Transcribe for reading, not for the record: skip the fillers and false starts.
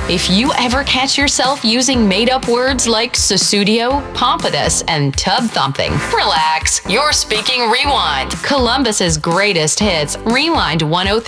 If you ever catch yourself using made-up words like Sussudio, pompous, and tub thumping, relax. You're speaking Rewind, Columbus's greatest hits. Rewind 103.